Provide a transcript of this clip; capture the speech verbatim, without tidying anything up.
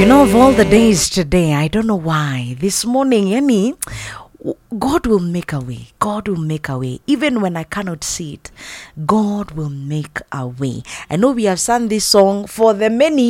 You know, of all the days today, I don't know why. This morning, yani, God will make a way. God will make a way. Even when I cannot see it, God will make a way. I know we have sung this song for the many